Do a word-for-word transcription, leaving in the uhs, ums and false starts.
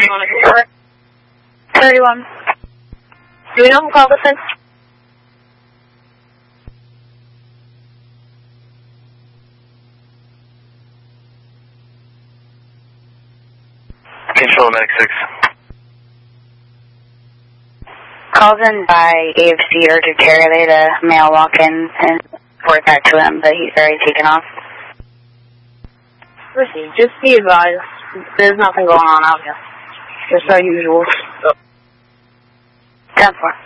thirty-one. Do we know who called us in? Control Medic six. Called in by A F C urgent care. They had a male walk in and report back to him, but he's already taken off. Proceed. Just be advised. There's nothing going on out here. Just our usual. ten four.